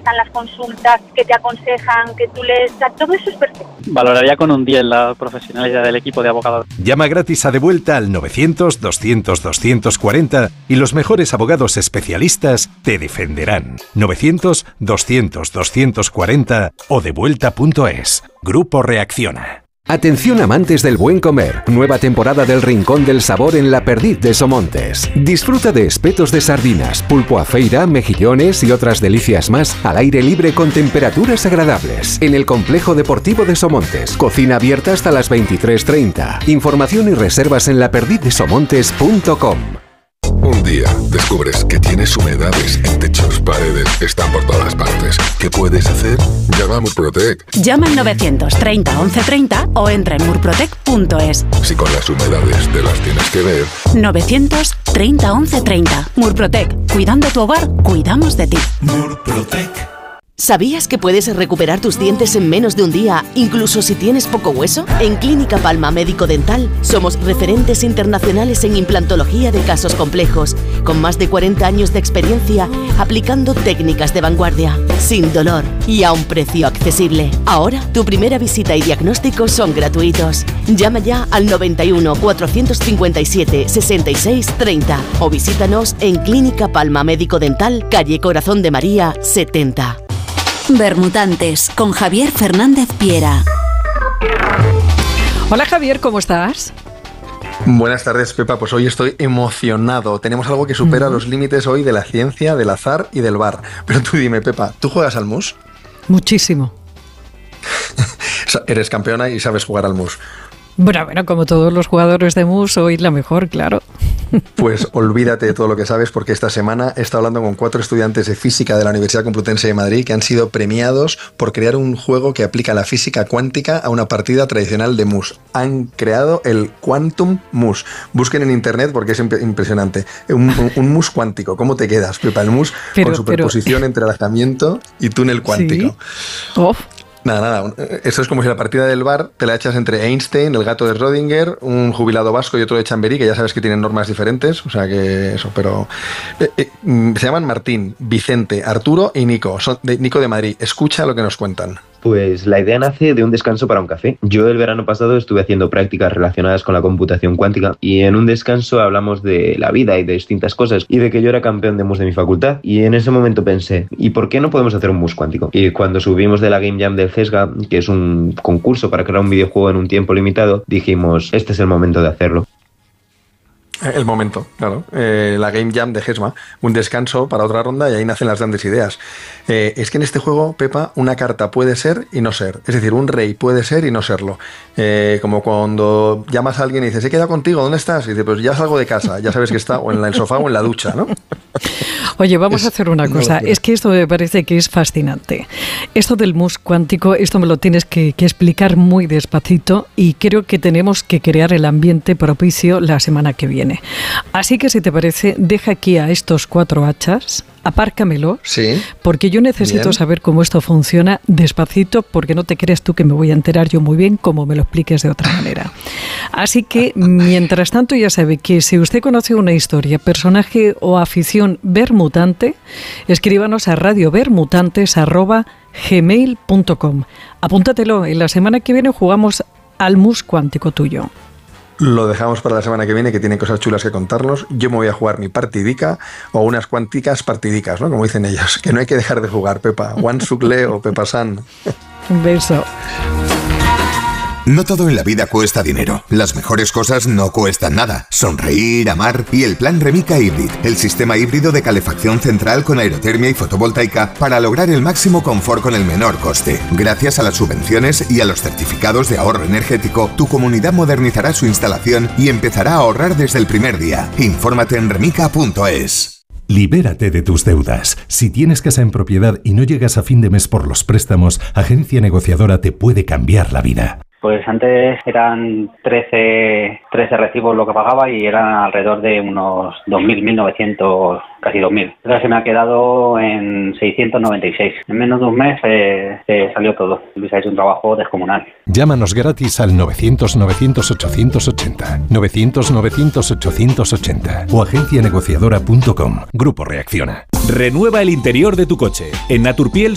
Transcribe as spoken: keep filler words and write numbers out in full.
están las consultas, que te aconsejan, que tú lees, o sea, todo eso es perfecto. Valoraría con un diez la profesionalidad del equipo de abogados. Llama gratis a Devuelta al novecientos, doscientos, doscientos cuarenta y los mejores abogados especialistas te defenderán. novecientos, doscientos, doscientos cuarenta o devuelta punto es. Grupo Reacciona. Atención amantes del buen comer, nueva temporada del Rincón del Sabor en La Perdiz de Somontes. Disfruta de espetos de sardinas, pulpo a feira, mejillones y otras delicias más al aire libre con temperaturas agradables. En el Complejo Deportivo de Somontes, cocina abierta hasta las veintitrés treinta. Información y reservas en la perdiz de somontes punto com. Un día descubres que tienes humedades en techos, paredes, están por todas partes. ¿Qué puedes hacer? Llama a Murprotec. Llama al novecientos treinta once treinta o entra en murprotec punto es. Si con las humedades te las tienes que ver. novecientos treinta once treinta. Murprotec. Cuidando tu hogar, cuidamos de ti. Murprotec. ¿Sabías que puedes recuperar tus dientes en menos de un día, incluso si tienes poco hueso? En Clínica Palma Médico Dental somos referentes internacionales en implantología de casos complejos, con más de cuarenta años de experiencia aplicando técnicas de vanguardia, sin dolor y a un precio accesible. Ahora, tu primera visita y diagnóstico son gratuitos. Llama ya al noventa y uno, cuatrocientos cincuenta y siete, sesenta y seis treinta o visítanos en Clínica Palma Médico Dental, calle Corazón de María, setenta. Bermutantes, con Javier Fernández Piera. Hola Javier, ¿cómo estás? Buenas tardes, Pepa. Pues hoy estoy emocionado. Tenemos algo que supera mm. los límites hoy de la ciencia, del azar y del bar. Pero tú dime, Pepa, ¿tú juegas al mus? Muchísimo. Eres campeona y sabes jugar al mus. Bueno, bueno, como todos los jugadores de mus, soy la mejor, claro. Pues olvídate de todo lo que sabes, porque esta semana he estado hablando con cuatro estudiantes de física de la Universidad Complutense de Madrid que han sido premiados por crear un juego que aplica la física cuántica a una partida tradicional de mus. Han creado el Quantum Mus. Busquen en internet porque es impresionante. Un, un, un mus cuántico. ¿Cómo te quedas, Pepa? El mus pero, con superposición pero... entre entrelazamiento y túnel cuántico. ¿Sí? Oh. Nada, nada. Eso es como si la partida del bar te la echas entre Einstein, el gato de Schrödinger, un jubilado vasco y otro de Chamberí, que ya sabes que tienen normas diferentes. O sea que eso, pero... Eh, eh, se llaman Martín, Vicente, Arturo y Nico. Son de Nico de Madrid. Escucha lo que nos cuentan. Pues la idea nace de un descanso para un café. Yo el verano pasado estuve haciendo prácticas relacionadas con la computación cuántica y en un descanso hablamos de la vida y de distintas cosas y de que yo era campeón de mus de mi facultad y en ese momento pensé, ¿y por qué no podemos hacer un mus cuántico? Y cuando subimos de la Game Jam del CESGA, que es un concurso para crear un videojuego en un tiempo limitado, dijimos, este es el momento de hacerlo. El momento, claro. Eh, la Game Jam de GESMA, un descanso para otra ronda y ahí nacen las grandes ideas. Eh, es que en este juego, Pepa, una carta puede ser y no ser. Es decir, un rey puede ser y no serlo. Eh, como cuando llamas a alguien y dices, he quedado contigo, ¿dónde estás? Y dices, pues ya salgo de casa, ya sabes que está o en el sofá o en la ducha, ¿no? Oye, vamos es, a hacer una cosa. No, es que esto me parece que es fascinante. Esto del mus cuántico, esto me lo tienes que, que explicar muy despacito y creo que tenemos que crear el ambiente propicio la semana que viene. Así que si te parece, deja aquí a estos cuatro hachas, apárcamelos, sí, porque yo necesito bien. saber cómo esto funciona despacito, porque no te creas tú que me voy a enterar yo muy bien como me lo expliques de otra manera. Así que, mientras tanto, ya sabe que si usted conoce una historia, personaje o afición bermutante, escríbanos a radiobermutantes arroba gmail punto com. Apúntatelo, en la semana que viene jugamos al mus cuántico tuyo. Lo dejamos para la semana que viene, que tiene cosas chulas que contarnos. Yo me voy a jugar mi partidica o unas cuánticas partidicas, ¿no? Como dicen ellos. Que no hay que dejar de jugar, Pepa. Juan Sucle o Pepa San. Un beso. No todo en la vida cuesta dinero. Las mejores cosas no cuestan nada. Sonreír, amar y el plan Remica Hybrid, el sistema híbrido de calefacción central con aerotermia y fotovoltaica para lograr el máximo confort con el menor coste. Gracias a las subvenciones y a los certificados de ahorro energético, tu comunidad modernizará su instalación y empezará a ahorrar desde el primer día. Infórmate en remica punto es. Libérate de tus deudas. Si tienes casa en propiedad y no llegas a fin de mes por los préstamos, Agencia Negociadora te puede cambiar la vida. Pues antes eran trece, trece recibos lo que pagaba y eran alrededor de unos dos mil, mil novecientos, casi dos mil. Ahora se me ha quedado en seiscientos noventa y seis. En menos de un mes eh, se salió todo. Luis ha hecho un trabajo descomunal. Llámanos gratis al novecientos, novecientos, ochocientos ochenta, novecientos, novecientos, ochocientos ochenta o agencia negociadora punto com. Grupo Reacciona. Renueva el interior de tu coche. En Naturpiel